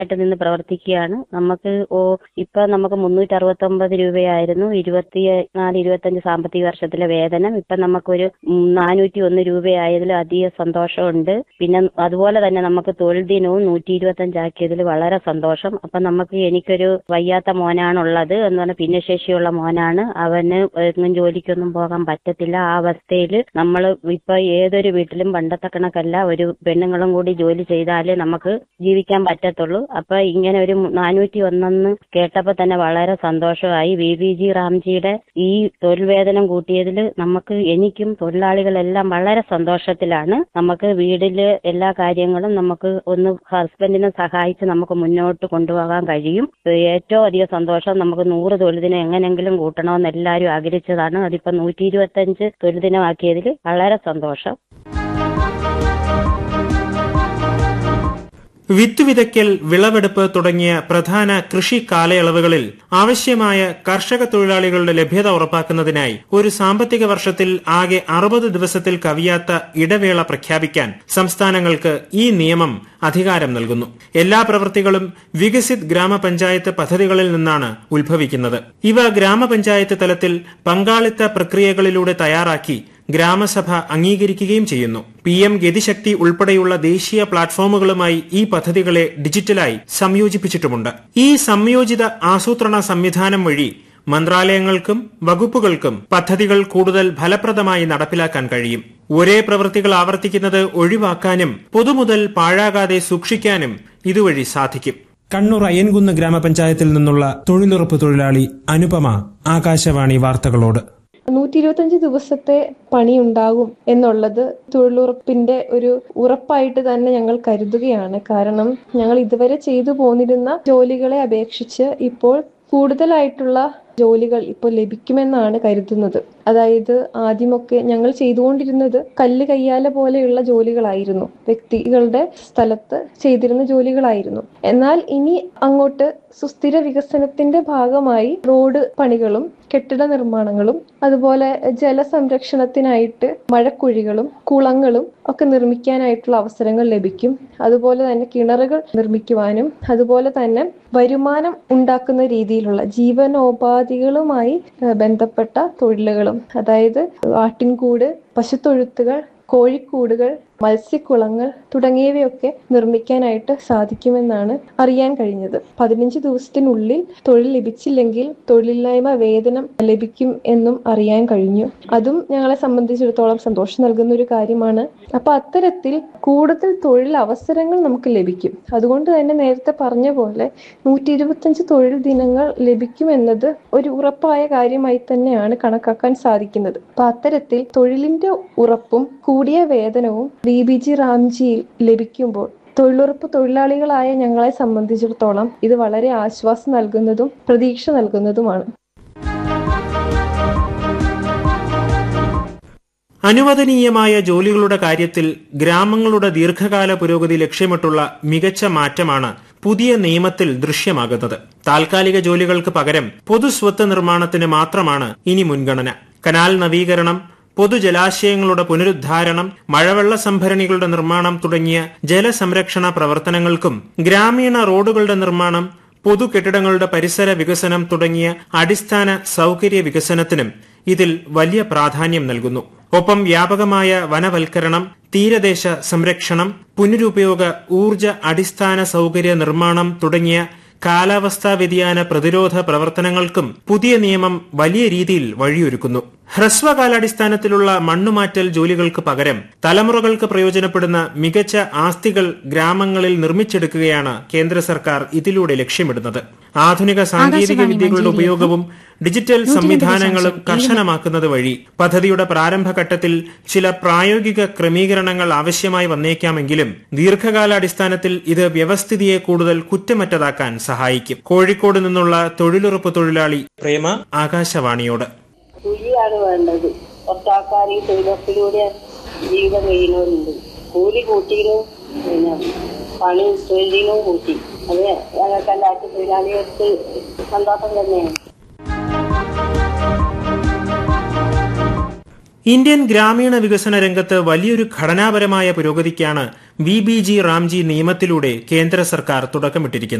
ആയിട്ട് നിന്ന് പ്രവർത്തിക്കുകയാണ്. നമുക്ക് ഇപ്പൊ നമുക്ക് 369 രൂപയായിരുന്നു 24-25 സാമ്പത്തിക വർഷത്തിലെ വേതനം. ഇപ്പൊ നമുക്കൊരു 401 രൂപയായതിൽ അധികം സന്തോഷമുണ്ട്. പിന്നെ അതുപോലെ തന്നെ നമുക്ക് തൊഴിൽ ദിനവും 125 ആക്കിയതിൽ വളരെ സന്തോഷം. അപ്പൊ എനിക്കൊരു വയ്യാത്ത മോനാണുള്ളത് എന്ന് പറഞ്ഞാൽ ഭിന്നശേഷിയുള്ള മോനാണ്. അവന് എങ്ങും ജോലിക്കൊന്നും പോകാൻ പറ്റത്തില്ല. ആ അവസ്ഥയിൽ നമ്മൾ ഇപ്പൊ ഏതൊരു വീട്ടിലും പണ്ടത്തെ കണക്കല്ല, ഒരു പെണ്ണുങ്ങളും കൂടി ജോലി ചെയ്താലേ നമുക്ക് ജീവിക്കാൻ പറ്റത്തുള്ളൂ. അപ്പൊ ഇങ്ങനെ ഒരു 401 കേട്ടപ്പോ തന്നെ വളരെ സന്തോഷമായി. VBG റാംജിയുടെ ഈ തൊഴിൽ വേതനം കൂട്ടിയതിൽ എനിക്കും തൊഴിലാളികളെല്ലാം വളരെ സന്തോഷത്തിലാണ്. നമുക്ക് വീട്ടില് എല്ലാ കാര്യങ്ങളും നമുക്ക് ഒന്ന് ഹസ്ബൻഡിനെ സഹായിച്ച് നമുക്ക് മുന്നോട്ട് കൊണ്ടുപോകാൻ കഴിയും. ഏറ്റവും അധികം സന്തോഷം നമുക്ക് 100 തൊഴിൽ ദിനം എങ്ങനെങ്കിലും കൂട്ടണമെന്ന് എല്ലാവരും ആഗ്രഹിച്ചതാണ്. അതിപ്പോ 125 തൊഴിൽ ദിനമാക്കിയതിൽ വളരെ സന്തോഷം. വിത്ത് വിതയ്ക്കൽ, വിളവെടുപ്പ് തുടങ്ങിയ പ്രധാന കൃഷി കാലയളവുകളിൽ ആവശ്യമായ കർഷക തൊഴിലാളികളുടെ ലഭ്യത ഉറപ്പാക്കുന്നതിനായി ഒരു സാമ്പത്തിക വർഷത്തിൽ ആകെ 60 ദിവസത്തിൽ കവിയാത്ത ഇടവേള പ്രഖ്യാപിക്കാൻ സംസ്ഥാനങ്ങൾക്ക് ഈ നിയമം അധികാരം നൽകുന്നു. എല്ലാ പ്രവൃത്തികളും വികസിത് ഗ്രാമപഞ്ചായത്ത് പദ്ധതികളിൽ നിന്നാണ് ഉത്ഭവിക്കുന്നത്. ഇവ ഗ്രാമപഞ്ചായത്ത് തലത്തിൽ പങ്കാളിത്ത പ്രക്രിയകളിലൂടെ തയ്യാറാക്കി ഗ്രാമസഭ അംഗീകരിക്കുകയും ചെയ്യുന്നു. PM ഗതിശക്തി ഉൾപ്പെടെയുള്ള ദേശീയ പ്ലാറ്റ്ഫോമുകളുമായി ഈ പദ്ധതികളെ ഡിജിറ്റലായി സംയോജിപ്പിച്ചിട്ടുമുണ്ട്. ഈ സംയോജിത ആസൂത്രണ സംവിധാനം വഴി മന്ത്രാലയങ്ങൾക്കും വകുപ്പുകൾക്കും പദ്ധതികൾ കൂടുതൽ ഫലപ്രദമായി നടപ്പിലാക്കാൻ കഴിയും. ഒരേ പ്രവൃത്തികൾ ആവർത്തിക്കുന്നത് ഒഴിവാക്കാനും പൊതുമുതൽ പാഴാകാതെ സൂക്ഷിക്കാനും ഇതുവഴി സാധിക്കും. കണ്ണൂർ അയ്യൻകുന്ന് ഗ്രാമപഞ്ചായത്തിൽ നിന്നുള്ള തൊഴിലുറപ്പ് തൊഴിലാളി അനുപമ ആകാശവാണി വാർത്തകളോട്. 125 ദിവസത്തെ പണി ഉണ്ടാകും എന്നുള്ളത് തൊഴിലുറപ്പിന്റെ ഒരു ഉറപ്പായിട്ട് തന്നെ ഞങ്ങൾ കരുതുകയാണ്. കാരണം ഞങ്ങൾ ഇതുവരെ ചെയ്തു പോന്നിരുന്ന ജോലികളെ അപേക്ഷിച്ച് ഇപ്പോൾ കൂടുതലായിട്ടുള്ള ജോലികൾ ഇപ്പോൾ ലഭിക്കുമെന്നാണ് കരുതുന്നത്. അതായത് ആദ്യമൊക്കെ ഞങ്ങൾ ചെയ്തുകൊണ്ടിരുന്നത് കല്ല് കയ്യാല പോലെയുള്ള ജോലികളായിരുന്നു, വ്യക്തികളുടെ സ്ഥലത്ത് ചെയ്തിരുന്ന ജോലികളായിരുന്നു. എന്നാൽ ഇനി അങ്ങോട്ട് സുസ്ഥിര വികസനത്തിന്റെ ഭാഗമായി റോഡ് പണികളും കെട്ടിട നിർമ്മാണങ്ങളും അതുപോലെ ജലസംരക്ഷണത്തിനായിട്ട് മഴക്കുഴികളും കുളങ്ങളും ഒക്കെ നിർമ്മിക്കാനായിട്ടുള്ള അവസരങ്ങൾ ലഭിക്കും. അതുപോലെ തന്നെ കിണറുകൾ നിർമ്മിക്കുവാനും അതുപോലെ തന്നെ വരുമാനം ഉണ്ടാക്കുന്ന രീതിയിലുള്ള ജീവനോപാധികളുമായി ബന്ധപ്പെട്ട തൊഴിലുകളും, അതായത് ആട്ടിൻകൂട്, പശുത്തൊഴുത്തുകൾ, കോഴിക്കൂടുകൾ, മത്സ്യക്കുളങ്ങൾ തുടങ്ങിയവയൊക്കെ നിർമ്മിക്കാനായിട്ട് സാധിക്കുമെന്നാണ് അറിയാൻ കഴിഞ്ഞത്. 15 ദിവസത്തിനുള്ളിൽ തൊഴിൽ ലഭിച്ചില്ലെങ്കിൽ തൊഴിലില്ലായ്മ വേതനം ലഭിക്കും എന്നും അറിയാൻ കഴിഞ്ഞു. അതും ഞങ്ങളെ സംബന്ധിച്ചിടത്തോളം സന്തോഷം നൽകുന്ന ഒരു കാര്യമാണ്. അപ്പൊ അത്തരത്തിൽ കൂടുതൽ തൊഴിൽ അവസരങ്ങൾ നമുക്ക് ലഭിക്കും. അതുകൊണ്ട് തന്നെ നേരത്തെ പറഞ്ഞ പോലെ 125 തൊഴിൽ ദിനങ്ങൾ ലഭിക്കുമെന്നത് ഒരു ഉറപ്പായ കാര്യമായി തന്നെയാണ് കണക്കാക്കാൻ സാധിക്കുന്നത്. അപ്പൊ അത്തരത്തിൽ തൊഴിലിന്റെ ഉറപ്പും കൂടിയ വേതനവും VBG റാംജിയിൽ ലഭിക്കുമ്പോൾ തൊഴിലുറപ്പ് തൊഴിലാളികളായ ഞങ്ങളെ സംബന്ധിച്ചിടത്തോളം ഇത് വളരെ ആശ്വാസം നൽകുന്നതും പ്രതീക്ഷ നൽകുന്നതുമാണ്. അനുവദനീയമായ ജോലികളുടെ കാര്യത്തിൽ ഗ്രാമങ്ങളുടെ ദീർഘകാല പുരോഗതി ലക്ഷ്യമിട്ടുള്ള മികച്ച മാറ്റമാണ് പുതിയ നിയമത്തിൽ ദൃശ്യമാകുന്നത്. താൽക്കാലിക ജോലികൾക്ക് പകരം പൊതുസ്വത്ത് നിർമ്മാണത്തിന് മാത്രമാണ് ഇനി മുൻഗണന. കനാൽ നവീകരണം, പൊതുജലാശയങ്ങളുടെ പുനരുദ്ധാരണം, മഴവെള്ള സംഭരണികളുടെ നിർമ്മാണം തുടങ്ങിയ ജലസംരക്ഷണ പ്രവർത്തനങ്ങൾക്കും ഗ്രാമീണ റോഡുകളുടെ നിർമ്മാണം, പൊതു കെട്ടിടങ്ങളുടെ പരിസര വികസനം തുടങ്ങിയ അടിസ്ഥാന സൌകര്യ വികസനത്തിനും ഇതിൽ വലിയ പ്രാധാന്യം നൽകുന്നു. ഒപ്പം വ്യാപകമായ വനവൽക്കരണം, തീരദേശ സംരക്ഷണം, പുനരുപയോഗ ഊർജ അടിസ്ഥാന സൌകര്യ നിർമ്മാണം തുടങ്ങിയ കാലാവസ്ഥാ വ്യതിയാന പ്രതിരോധ പ്രവർത്തനങ്ങൾക്കും പുതിയ നിയമം വലിയ രീതിയിൽ വഴിയൊരുക്കുന്നു. ഹ്രസ്വകാലാടിസ്ഥാനത്തിലുള്ള മണ്ണുമാറ്റൽ ജോലികൾക്ക് പകരം തലമുറകൾക്ക് പ്രയോജനപ്പെടുന്ന മികച്ച ആസ്തികൾ ഗ്രാമങ്ങളിൽ നിർമ്മിച്ചെടുക്കുകയാണ് കേന്ദ്ര സർക്കാർ ഇതിലൂടെ ലക്ഷ്യമിടുന്നത്. ആധുനിക സാങ്കേതിക വിദ്യകളുടെ ഉപയോഗവും ഡിജിറ്റൽ സംവിധാനങ്ങളും കർശനമാക്കുന്നത് വഴി പദ്ധതിയുടെ പ്രാരംഭഘട്ടത്തിൽ ചില പ്രായോഗിക ക്രമീകരണങ്ങൾ ആവശ്യമായി വന്നേക്കാമെങ്കിലും ദീർഘകാലാടിസ്ഥാനത്തിൽ ഇത് വ്യവസ്ഥിതിയെ കൂടുതൽ കുറ്റമറ്റതാക്കാൻ സഹായിക്കും. കോഴിക്കോട് നിന്നുള്ള തൊഴിലുറപ്പ് തൊഴിലാളി പ്രേമ ആകാശവാണിയോട്. കൂലിയാണ് വേണ്ടത്. ഒട്ടാൾക്കാർ ഈ തൊഴിലുറപ്പിലൂടെ ജീവിതം കഴിയുന്നവരുണ്ട്. കൂലി കൂട്ടിയും പിന്നെ പണി തൊഴിലിനും കൂട്ടി. അത് ഞങ്ങൾക്ക് എല്ലാവർക്കും തൊഴിലാളികൾക്ക് സന്തോഷം തന്നെയാണ്. ഇന്ത്യൻ ഗ്രാമീണ വികസന രംഗത്ത് വലിയൊരു ഘടനാപരമായ പുരോഗതിക്കാണ് VBG റാംജി നിയമത്തിലൂടെ കേന്ദ്ര സർക്കാർ തുടക്കമിട്ടിരിക്കുന്നത്.